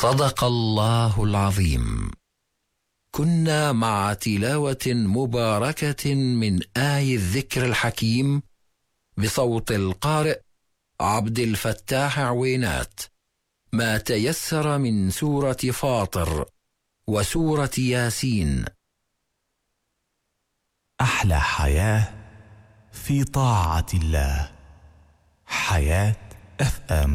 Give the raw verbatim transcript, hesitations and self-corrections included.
صدق الله العظيم. كنا مع تلاوة مباركة من آي الذكر الحكيم بصوت القارئ عبد الفتاح عوينات، ما تيسر من سورة فاطر وسورة ياسين. أحلى حياة في طاعة الله. حياة أف أم.